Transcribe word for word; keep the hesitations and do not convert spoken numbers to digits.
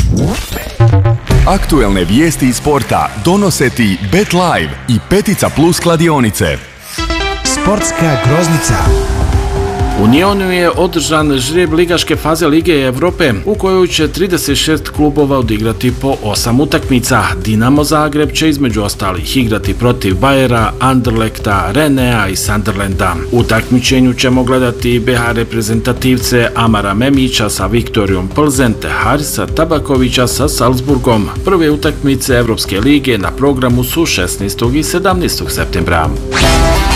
Aktuelne vijesti iz sporta donose ti Bet Live i Petica Plus kladionice. Sportska groznica. U Njonu je održan žreb ligaške faze Lige Europe u kojoj će trideset šest klubova odigrati po osam utakmica. Dinamo Zagreb će između ostalih igrati protiv Bayera, Anderlechta, Renea i Sunderlanda. U takmičenju ćemo gledati be ha reprezentativce Amara Memića sa Viktorijom Plzen te Harisa Tabakovića sa Salzburgom. Prve utakmice Evropske lige na programu su šesnaestog i sedamnaestog septembra.